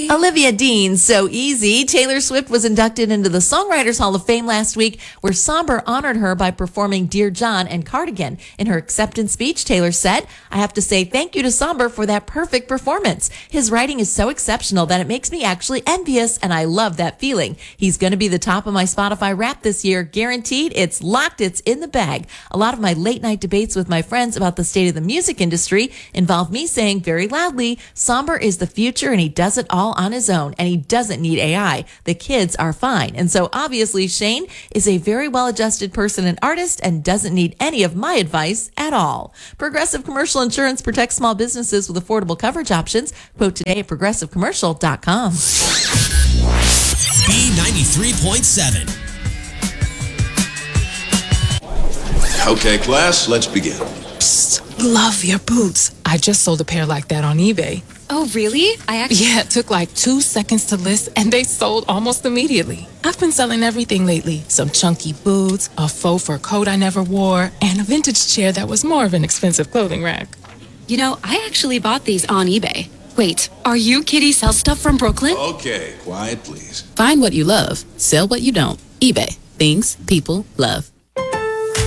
Olivia Dean, So Easy. Taylor Swift was inducted into the Songwriters Hall of Fame last week, where Somber honored her by performing Dear John and Cardigan. In her acceptance speech, Taylor said, "I have to say thank you to Somber for that perfect performance. His writing is so exceptional that it makes me actually envious, and I love that feeling. He's going to be the top of my Spotify Wrapped this year, guaranteed. It's locked, it's in the bag." A lot of my late night debates with my friends about the state of the music industry involve me saying very loudly, Somber is the future and he does it all on his own, and he doesn't need AI. The kids are fine. And so obviously Shane is a very well-adjusted person and artist and doesn't need any of my advice at all. Progressive Commercial Insurance protects small businesses with affordable coverage options. Quote today at progressivecommercial.com. B93.7. Okay, class, let's begin. Psst, love your boots. I just sold a pair like that on eBay. Oh, really? Yeah, it took like 2 seconds to list and they sold almost immediately. I've been selling everything lately. Some chunky boots, a faux fur coat I never wore, and a vintage chair that was more of an expensive clothing rack. You know, I actually bought these on eBay. Wait, are you Kitty Sell Stuff from Brooklyn? Okay, quiet, please. Find what you love. Sell what you don't. eBay. Things people love.